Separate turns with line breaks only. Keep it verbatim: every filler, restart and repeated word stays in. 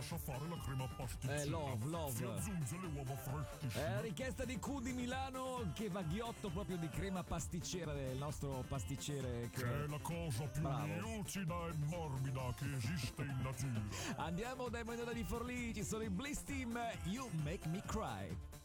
sa fare la crema pasticcera.
Eh, love, love.
Si aggiunge le uova freschissime.
Eh, richiesta di Q di Milano, che va ghiotto proprio di crema pasticcera del nostro pasticcere. Che,
che è la cosa più
bravo,
lucida e morbida che esiste in natura.
Andiamo dai Manada di Forlì, ci sono i Bliss Team, You Make Me Cry.